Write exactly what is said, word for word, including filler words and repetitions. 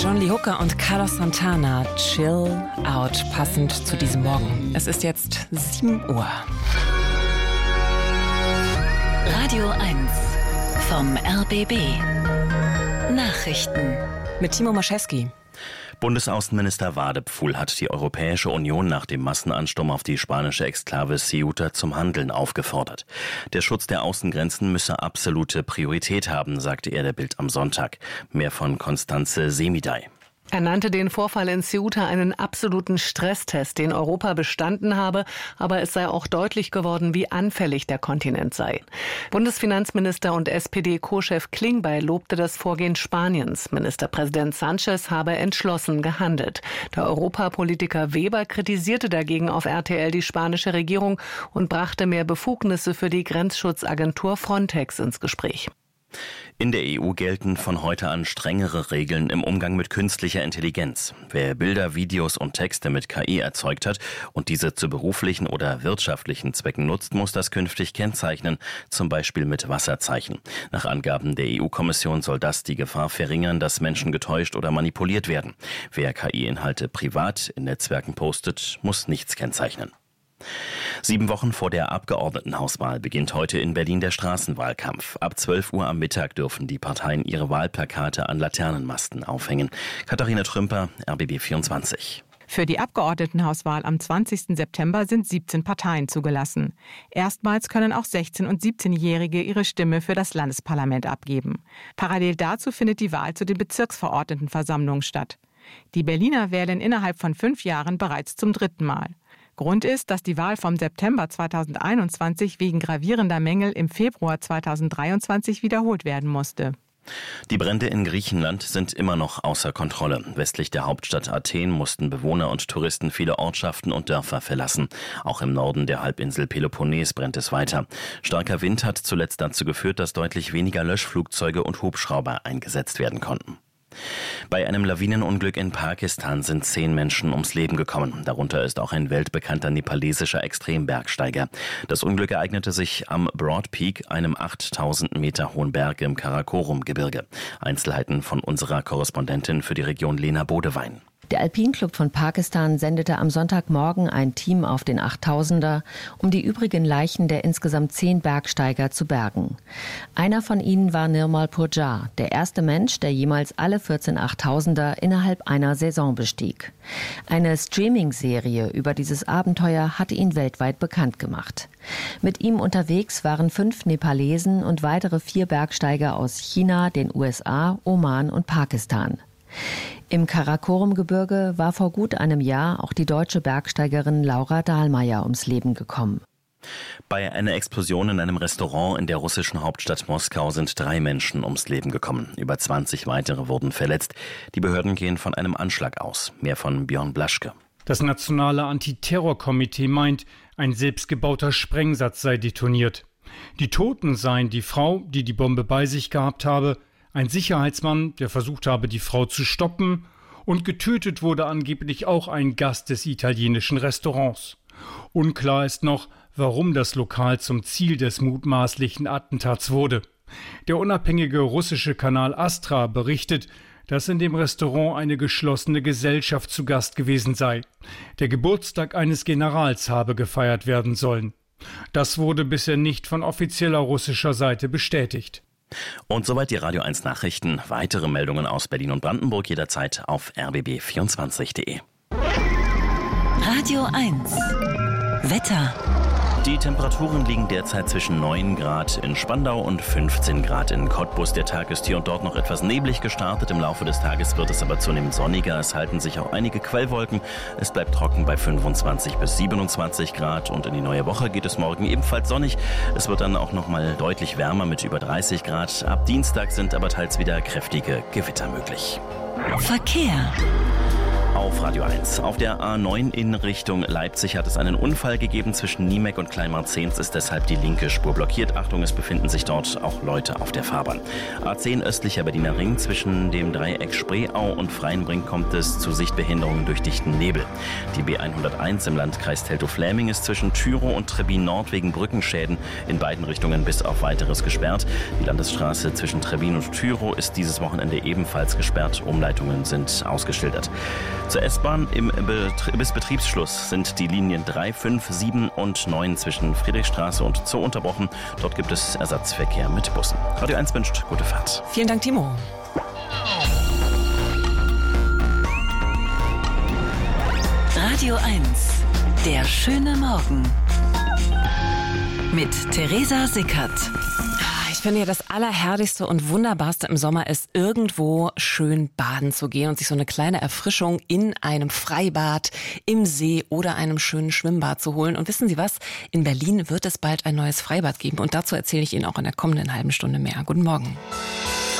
John Lee Hooker und Carlos Santana, Chill Out, passend zu diesem Morgen. Es ist jetzt sieben Uhr. Radio eins vom R B B. Nachrichten mit Timo Maschewski. Bundesaußenminister Wadepfuhl hat die Europäische Union nach dem Massenansturm auf die spanische Exklave Ceuta zum Handeln aufgefordert. Der Schutz der Außengrenzen müsse absolute Priorität haben, sagte er der Bild am Sonntag. Mehr von Constanze Semidey. Er nannte den Vorfall in Ceuta einen absoluten Stresstest, den Europa bestanden habe, aber es sei auch deutlich geworden, wie anfällig der Kontinent sei. Bundesfinanzminister und S P D-Co-Chef Klingbeil lobte das Vorgehen Spaniens. Ministerpräsident Sánchez habe entschlossen gehandelt. Der Europapolitiker Weber kritisierte dagegen auf R T L die spanische Regierung und brachte mehr Befugnisse für die Grenzschutzagentur Frontex ins Gespräch. In der E U gelten von heute an strengere Regeln im Umgang mit künstlicher Intelligenz. Wer Bilder, Videos und Texte mit K I erzeugt hat und diese zu beruflichen oder wirtschaftlichen Zwecken nutzt, muss das künftig kennzeichnen, zum Beispiel mit Wasserzeichen. Nach Angaben der E U-Kommission soll das die Gefahr verringern, dass Menschen getäuscht oder manipuliert werden. Wer K I-Inhalte privat in Netzwerken postet, muss nichts kennzeichnen. Sieben Wochen vor der Abgeordnetenhauswahl beginnt heute in Berlin der Straßenwahlkampf. Ab zwölf Uhr am Mittag dürfen die Parteien ihre Wahlplakate an Laternenmasten aufhängen. Katharina Trümper, R B B vierundzwanzig. Für die Abgeordnetenhauswahl am zwanzigsten September sind siebzehn Parteien zugelassen. Erstmals können auch sechzehn- und siebzehnjährige ihre Stimme für das Landesparlament abgeben. Parallel dazu findet die Wahl zu den Bezirksverordnetenversammlungen statt. Die Berliner wählen innerhalb von fünf Jahren bereits zum dritten Mal. Grund ist, dass die Wahl vom September zweitausendeinundzwanzig wegen gravierender Mängel im Februar zweitausenddreiundzwanzig wiederholt werden musste. Die Brände in Griechenland sind immer noch außer Kontrolle. Westlich der Hauptstadt Athen mussten Bewohner und Touristen viele Ortschaften und Dörfer verlassen. Auch im Norden der Halbinsel Peloponnes brennt es weiter. Starker Wind hat zuletzt dazu geführt, dass deutlich weniger Löschflugzeuge und Hubschrauber eingesetzt werden konnten. Bei einem Lawinenunglück in Pakistan sind zehn Menschen ums Leben gekommen. Darunter ist auch ein weltbekannter nepalesischer Extrembergsteiger. Das Unglück ereignete sich am Broad Peak, einem achttausend Meter hohen Berg im Karakorum-Gebirge. Einzelheiten von unserer Korrespondentin für die Region Lena Bodewein. Der Alpinclub von Pakistan sendete am Sonntagmorgen ein Team auf den achttausender, um die übrigen Leichen der insgesamt zehn Bergsteiger zu bergen. Einer von ihnen war Nirmal Purjar, der erste Mensch, der jemals alle vierzehn achttausender innerhalb einer Saison bestieg. Eine Streaming-Serie über dieses Abenteuer hatte ihn weltweit bekannt gemacht. Mit ihm unterwegs waren fünf Nepalesen und weitere vier Bergsteiger aus China, den U S A, Oman und Pakistan. Im Karakorum-Gebirge war vor gut einem Jahr auch die deutsche Bergsteigerin Laura Dahlmeier ums Leben gekommen. Bei einer Explosion in einem Restaurant in der russischen Hauptstadt Moskau sind drei Menschen ums Leben gekommen. Über zwanzig weitere wurden verletzt. Die Behörden gehen von einem Anschlag aus. Mehr von Björn Blaschke. Das Nationale Antiterrorkomitee meint, ein selbstgebauter Sprengsatz sei detoniert. Die Toten seien die Frau, die die Bombe bei sich gehabt habe, ein Sicherheitsmann, der versucht habe, die Frau zu stoppen, und getötet wurde angeblich auch ein Gast des italienischen Restaurants. Unklar ist noch, warum das Lokal zum Ziel des mutmaßlichen Attentats wurde. Der unabhängige russische Kanal Astra berichtet, dass in dem Restaurant eine geschlossene Gesellschaft zu Gast gewesen sei. Der Geburtstag eines Generals habe gefeiert werden sollen. Das wurde bisher nicht von offizieller russischer Seite bestätigt. Und soweit die Radio eins Nachrichten. Weitere Meldungen aus Berlin und Brandenburg jederzeit auf r b b vierundzwanzig punkt de. Radio eins Wetter. Die Temperaturen liegen derzeit zwischen neun Grad in Spandau und fünfzehn Grad in Cottbus. Der Tag ist hier und dort noch etwas neblig gestartet. Im Laufe des Tages wird es aber zunehmend sonniger. Es halten sich auch einige Quellwolken. Es bleibt trocken bei fünfundzwanzig bis siebenundzwanzig Grad. Und in die neue Woche geht es morgen ebenfalls sonnig. Es wird dann auch noch mal deutlich wärmer mit über dreißig Grad. Ab Dienstag sind aber teils wieder kräftige Gewitter möglich. Verkehr. Auf Radio eins. Auf der A neun in Richtung Leipzig hat es einen Unfall gegeben. Zwischen Niemek und Kleinmarzens ist deshalb die linke Spur blockiert. Achtung, es befinden sich dort auch Leute auf der Fahrbahn. A zehn östlicher Berliner Ring. Zwischen dem Dreieck Spreeau und Freienbrink kommt es zu Sichtbehinderungen durch dichten Nebel. Die B hunderteins im Landkreis Teltow-Fläming ist zwischen Tyrow und Trebbin Nord wegen Brückenschäden in beiden Richtungen bis auf Weiteres gesperrt. Die Landesstraße zwischen Trebbin und Tyrow ist dieses Wochenende ebenfalls gesperrt. Umleitungen sind ausgeschildert. Zur S-Bahn im Betrie- bis Betriebsschluss sind die Linien drei, fünf, sieben und neun zwischen Friedrichstraße und Zoo unterbrochen. Dort gibt es Ersatzverkehr mit Bussen. Radio eins wünscht gute Fahrt. Vielen Dank, Timo. Radio eins. Der schöne Morgen. Mit Theresa Sickert. Ich finde ja, das Allerherrlichste und Wunderbarste im Sommer ist, irgendwo schön baden zu gehen und sich so eine kleine Erfrischung in einem Freibad, im See oder einem schönen Schwimmbad zu holen. Und wissen Sie was? In Berlin wird es bald ein neues Freibad geben. Und dazu erzähle ich Ihnen auch in der kommenden halben Stunde mehr. Guten Morgen.